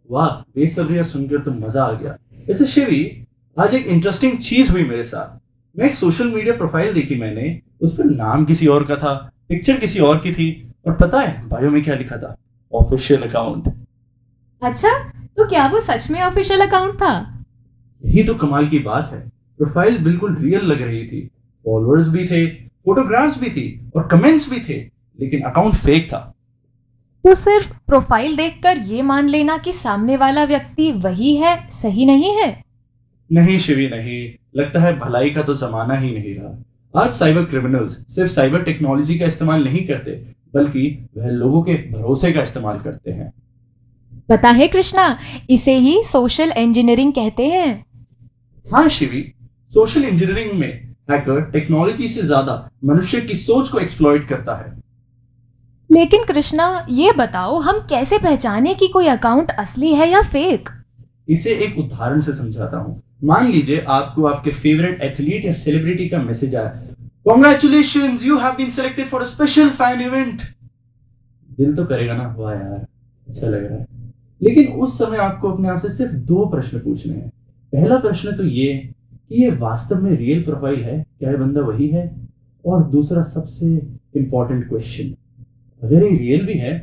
वाह, बेसब्रियां सुनकर तो मजा आ गया। वैसे शिवी, आज एक इंटरेस्टिंग चीज हुई मेरे साथ। मैं एक सोशल मीडिया प्रोफाइल देखी मैंने, उस पर नाम किसी और का था, पिक्चर किसी और की थी, और पता है बायो में क्या लिखा था? Official account. अच्छा, तो क्या वो सच में ऑफिशियल अकाउंट था? यही तो कमाल की बात है। प्रोफाइल बिल्कुल रियल लग रही थी, फॉलोअर्स भी थे, फोटोग्राफ्स भी थी, और कमेंट्स भी थे, लेकिन अकाउंट फेक था। तो सिर्फ प्रोफाइल देखकर ये मान लेना कि सामने वाला व्यक्ति वही है, सही नहीं है? नहीं शिवी नहीं, लगता है भलाई का तो जमाना ही नहीं रहा। आज साइबर क्रिमिनल्स सिर्फ साइबर टेक्नोलॉजी का इस्तेमाल नहीं करते, बल्कि वह लोगों के भरोसे का इस्तेमाल करते हैं। पता है कृष्णा, इसे ही सोशल इंजीनियरिंग कहते हैं। हाँ शिवी, सोशल इंजीनियरिंग में हैकर टेक्नोलॉजी से ज्यादा मनुष्य की सोच को एक्सप्लॉइट करता है। लेकिन कृष्णा, ये बताओ हम कैसे पहचाने कि कोई अकाउंट असली है या फेक? इसे एक उदाहरण से समझाता हूँ। मान लीजिए आपको आपके फेवरेट एथलीट या सेलिब्रिटी का मैसेज आया, congratulations, you have been selected for a special fan event. दिल तो करेगा ना, वाह यार, अच्छा लग रहा है। लेकिन उस समय आपको अपने आप से सिर्फ दो प्रश्न पूछने हैं। पहला प्रश्न तो ये कि ये वास्तव में रियल प्रोफाइल है, क्या ये बंदा वही है? और दूसरा सबसे इंपॉर्टेंट क्वेश्चन, अगर ये रियल भी है